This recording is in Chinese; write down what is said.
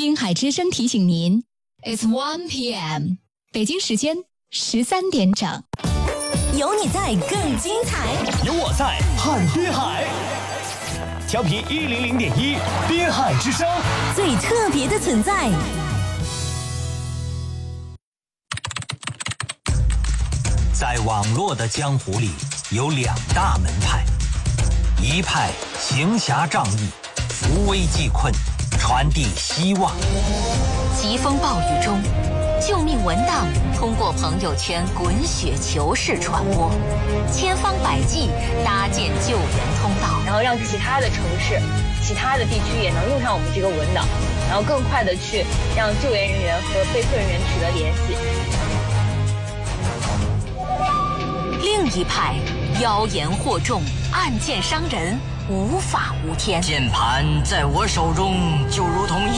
滨海之声提醒您 ，It's 1 p.m. 北京时间13点整。 有你在更精彩， 有我在看滨海。调频100.1，滨海之声， 最特别的存在。 在网络的江湖里，有两大门派，一派行侠仗义，扶危济困，传递希望。 疾风暴雨中，救命文档通过朋友圈滚雪球式传播，千方百计搭建救援通道， 然后让其他的城市、其他的地区也能用上我们这个文档，然后更快的去让救援人员和被困人员取得联系。 另一派妖言惑众，案件伤人，无法无天。 键盘在我手中就如同